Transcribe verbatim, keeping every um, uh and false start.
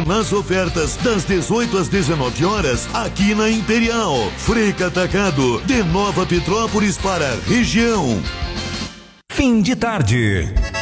nas ofertas das dezoito às dezenove horas aqui na Imperial. Freca Atacado, de Nova Petrópolis para a região. Fim de tarde.